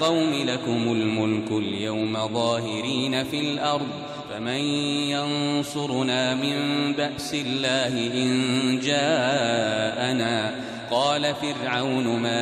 قوم لكم الملك اليوم ظاهرين في الأرض فمن ينصرنا من بأس الله إن جاءنا قال فرعون ما